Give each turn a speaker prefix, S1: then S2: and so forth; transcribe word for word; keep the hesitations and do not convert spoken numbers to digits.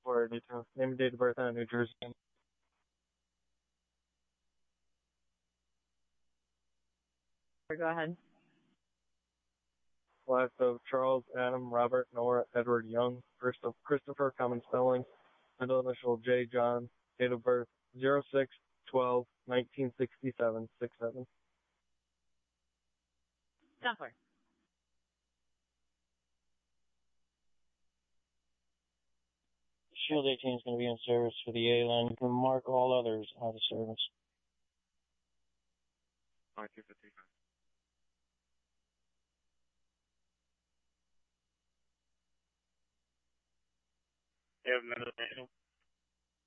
S1: for details. Name and date of birth on New Jersey.
S2: Go ahead.
S1: Last of Charles, Adam, Robert, Nora, Edward, Young. First of Christopher, common spelling. Middle initial J, John. Date of birth zero six twelve nineteen sixty-seven, six seven.
S2: Stopper.
S1: Shield eighteen is going to be in service for the A-line. You can mark all others out of service.
S3: five two fifty-five. You have another manual?